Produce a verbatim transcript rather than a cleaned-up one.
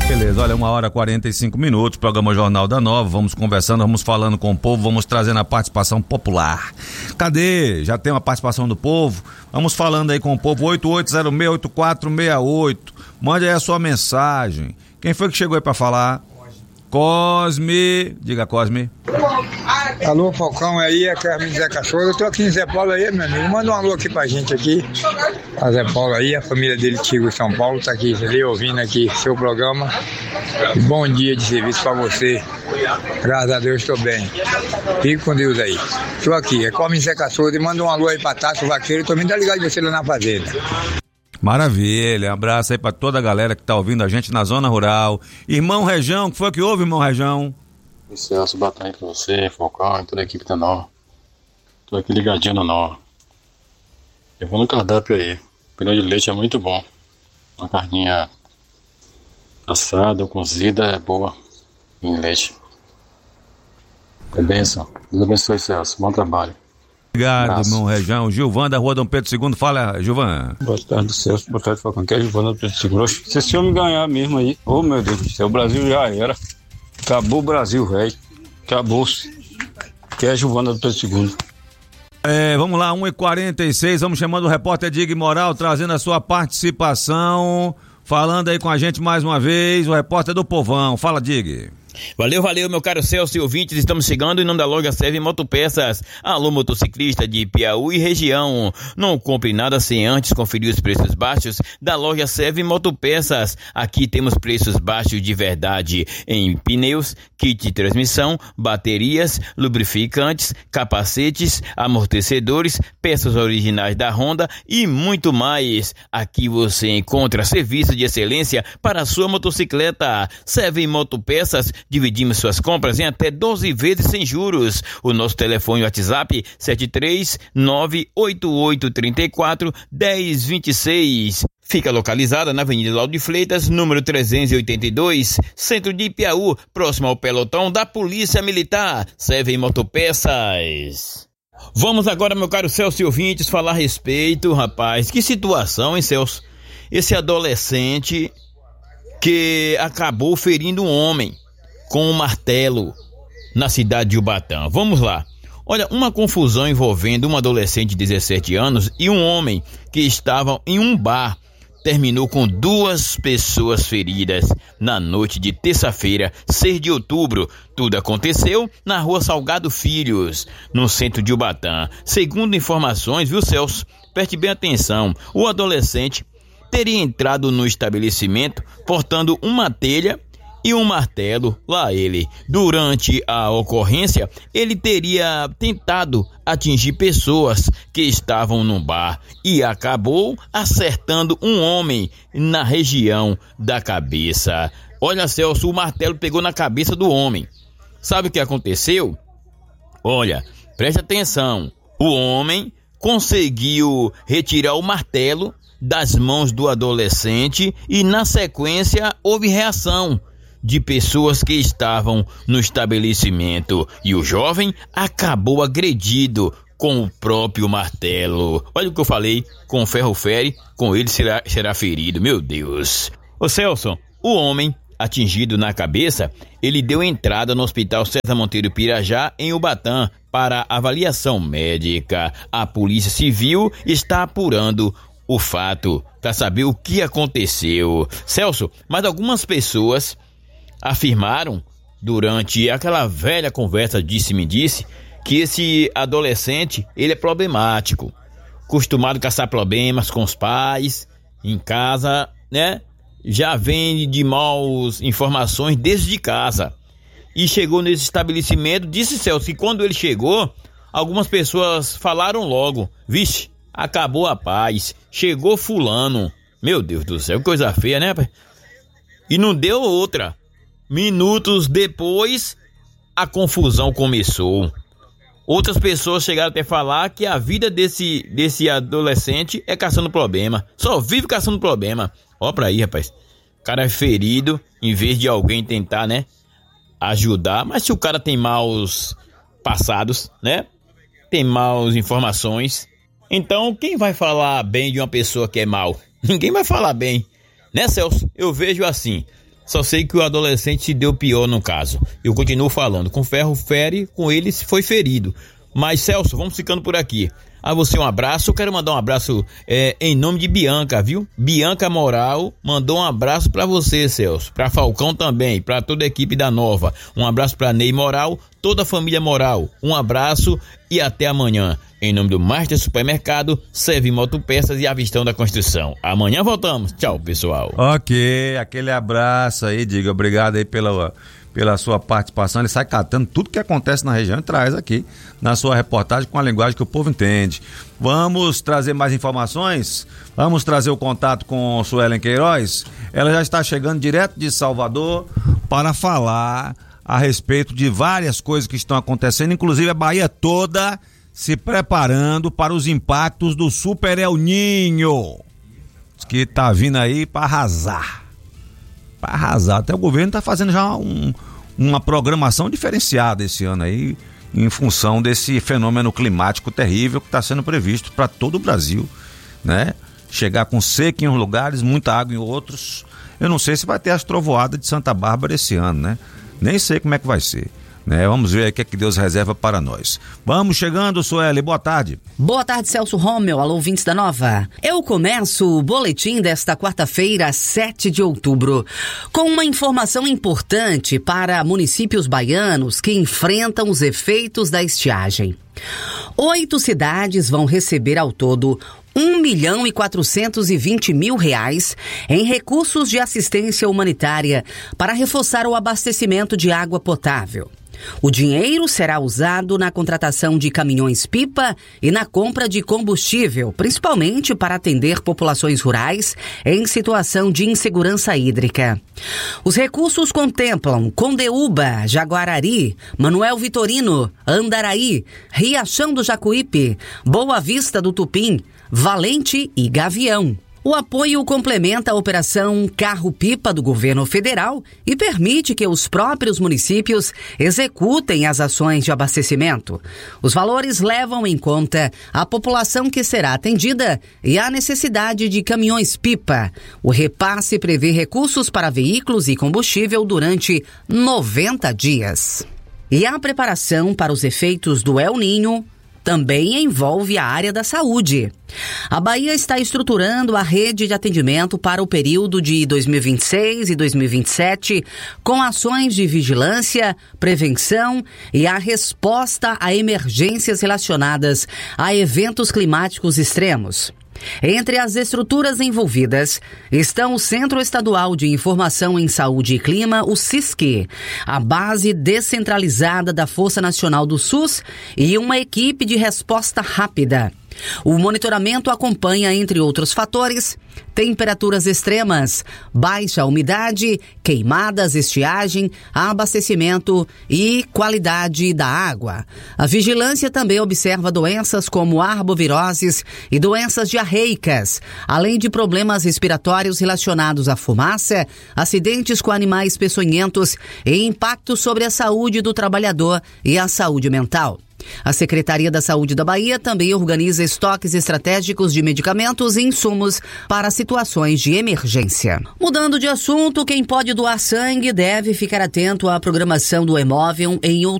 Beleza, olha, uma hora e quarenta e cinco minutos, programa Jornal da Nova, vamos conversando, vamos falando com o povo, vamos trazendo a participação popular. Cadê? Já tem uma participação do povo? Vamos falando aí com o povo, oito oito zero seis, oito quatro seis oito, mande aí a sua mensagem. Quem foi que chegou aí pra falar? Cosme, diga Cosme. Alô, Falcão, aí é Carmen Zé Cachorro. Eu tô aqui em Zé Paulo aí, meu amigo. Manda um alô aqui pra gente aqui. A Zé Paulo aí, a família dele, Tigo São Paulo, tá aqui, entendeu? Ouvindo aqui seu programa. Bom dia de serviço pra você. Graças a Deus, estou bem. Fique com Deus aí. Tô aqui, é Carmen Zé Cachorro. E manda um alô aí pra Tasso Vaqueiro. Tô me dá ligado de você lá na fazenda. Maravilha, um abraço aí pra toda a galera que tá ouvindo a gente na zona rural. Irmão Rejão, o que foi que houve, irmão Rejão? Celso, boa tarde pra você, Falcão e toda a equipe da Nova. Tô aqui ligadinho na Nova. Eu vou no cardápio aí. O pirão de leite é muito bom. Uma carninha assada ou cozida é boa em leite. É bênção. Deus abençoe, Celso. Bom trabalho. Obrigado, Abraço. irmão Rejão. Gilvan da Rua Dom Pedro segundo, fala, Gilvan. Boa tarde, Celso. Boa tarde, Falcão. Que é Gilvan da Pedro segundo. Se esse homem ganhar mesmo aí, ô oh, meu Deus do céu, o Brasil já era. Acabou o Brasil, velho. Acabou-se. Que é Gilvan da Pedro segundo. É, vamos lá, uma e quarenta e seis, vamos chamando o repórter Dig Moral, trazendo a sua participação, falando aí com a gente mais uma vez, o repórter do Povão. Fala, Dig. Valeu, valeu, meu caro Celso e ouvintes, estamos chegando em nome da loja Serve Motopeças. Alô, motociclista de Piauí e região, não compre nada sem antes conferir os preços baixos da loja Serve Motopeças. Aqui temos preços baixos de verdade em pneus, kit de transmissão, baterias, lubrificantes, capacetes, amortecedores, peças originais da Honda e muito mais. Aqui você encontra serviço de excelência para a sua motocicleta. Serve Motopeças. Dividimos suas compras em até doze vezes sem juros. O nosso telefone WhatsApp sete três nove oito oito três quatro um zero dois seis. Fica localizada na Avenida Lauro de Freitas, número trezentos e oitenta e dois, centro de Piauí, próximo ao pelotão da Polícia Militar. Serve Motopeças. Vamos agora, meu caro Celso e ouvintes, falar a respeito, rapaz, que situação, hein, Celso? Esse adolescente que acabou ferindo um homem com um martelo na cidade de Ubatã. Vamos lá. Olha, uma confusão envolvendo um adolescente de dezessete anos e um homem que estavam em um bar terminou com duas pessoas feridas na noite de terça-feira, seis de outubro. Tudo aconteceu na rua Salgado Filhos, no centro de Ubatã. Segundo informações, viu, Celso? Preste bem atenção. O adolescente teria entrado no estabelecimento portando uma telha e um martelo, lá ele. Durante a ocorrência, ele teria tentado atingir pessoas que estavam no bar e acabou acertando um homem na região da cabeça. Olha, Celso, o martelo pegou na cabeça do homem. Sabe o que aconteceu? Olha, preste atenção. O homem conseguiu retirar o martelo das mãos do adolescente e, na sequência, houve reação de pessoas que estavam no estabelecimento e o jovem acabou agredido com o próprio martelo. Olha o que eu falei, com ferro fere, com ele será, será ferido, meu Deus. Ô Celso, o homem atingido na cabeça, ele deu entrada no Hospital César Monteiro Pirajá, em Ubatã, para avaliação médica. A Polícia Civil está apurando o fato para saber o que aconteceu. Celso, mas algumas pessoas afirmaram durante aquela velha conversa disse-me-disse que esse adolescente, ele é problemático, acostumado a caçar problemas com os pais, em casa, né? Já vem de maus informações desde casa. E chegou nesse estabelecimento, disse Celso que quando ele chegou, algumas pessoas falaram logo, vixe, acabou a paz, chegou fulano. Meu Deus do céu, coisa feia, né? E não deu outra. Minutos depois, a confusão começou. Outras pessoas chegaram até a falar que a vida desse, desse adolescente é caçando problema. Só vive caçando problema. Ó pra aí, rapaz. O cara é ferido, em vez de alguém tentar, né, ajudar. Mas se o cara tem maus passados, né, tem maus informações, então quem vai falar bem de uma pessoa que é mal? Ninguém vai falar bem, né, Celso? Eu vejo assim. Só sei que o adolescente se deu pior no caso. Eu continuo falando, com ferro fere, com ele se foi ferido. Mas, Celso, vamos ficando por aqui. A você um abraço, eu quero mandar um abraço é, em nome de Bianca, viu? Bianca Moral mandou um abraço pra você, Celso, pra Falcão também, pra toda a equipe da Nova. Um abraço pra Ney Moral, toda a família Moral. Um abraço e até amanhã. Em nome do Master Supermercado, Serve Motopeças e Avistão da Construção. Amanhã voltamos. Tchau, pessoal. Ok, aquele abraço aí, diga obrigado aí pela... pela sua participação. Ele sai catando tudo que acontece na região e traz aqui na sua reportagem com a linguagem que o povo entende. Vamos trazer mais informações? Vamos trazer o contato com Suelen Queiroz. Ela já está chegando direto de Salvador para falar a respeito de várias coisas que estão acontecendo, inclusive a Bahia toda se preparando para os impactos do Super El Ninho, que está vindo aí para arrasar. Para arrasar. Até o governo está fazendo já um, uma programação diferenciada esse ano aí, em função desse fenômeno climático terrível que está sendo previsto para todo o Brasil, né? Chegar com seca em uns lugares, muita água em outros. Eu não sei se vai ter as trovoadas de Santa Bárbara esse ano, né? Nem sei como é que vai ser, né? Vamos ver aí o que é que Deus reserva para nós. Vamos chegando, Sueli, boa tarde. Boa tarde, Celso Romeu, alô, ouvintes da Nova. Eu começo o boletim desta quarta-feira, sete de outubro, com uma informação importante para municípios baianos que enfrentam os efeitos da estiagem. Oito cidades vão receber ao todo um milhão e quatrocentos e vinte mil reais em recursos de assistência humanitária para reforçar o abastecimento de água potável. O dinheiro será usado na contratação de caminhões-pipa e na compra de combustível, principalmente para atender populações rurais em situação de insegurança hídrica. Os recursos contemplam Condeúba, Jaguarari, Manuel Vitorino, Andaraí, Riachão do Jacuípe, Boa Vista do Tupim, Valente e Gavião. O apoio complementa a operação Carro-Pipa do governo federal e permite que os próprios municípios executem as ações de abastecimento. Os valores levam em conta a população que será atendida e a necessidade de caminhões-pipa. O repasse prevê recursos para veículos e combustível durante noventa dias. E a preparação para os efeitos do El Ninho também envolve a área da saúde. A Bahia está estruturando a rede de atendimento para o período de dois mil e vinte e seis e dois mil e vinte e sete, com ações de vigilância, prevenção e a resposta a emergências relacionadas a eventos climáticos extremos. Entre as estruturas envolvidas estão o Centro Estadual de Informação em Saúde e Clima, o CISC, a base descentralizada da Força Nacional do SUS e uma equipe de resposta rápida. O monitoramento acompanha, entre outros fatores, temperaturas extremas, baixa umidade, queimadas, estiagem, abastecimento e qualidade da água. A vigilância também observa doenças como arboviroses e doenças diarreicas, além de problemas respiratórios relacionados à fumaça, acidentes com animais peçonhentos e impactos sobre a saúde do trabalhador e a saúde mental. A Secretaria da Saúde da Bahia também organiza estoques estratégicos de medicamentos e insumos para situações de emergência. Mudando de assunto, quem pode doar sangue deve ficar atento à programação do Hemóvel em